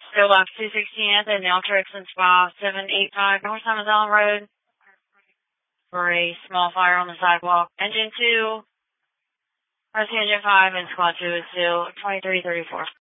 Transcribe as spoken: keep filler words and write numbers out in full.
Go box two sixteen at the Nailtrix and Spa seven eight five North Amazon Road for a small fire on the sidewalk. Engine two, rescue engine five, and squad two is still twenty-three thirty-four.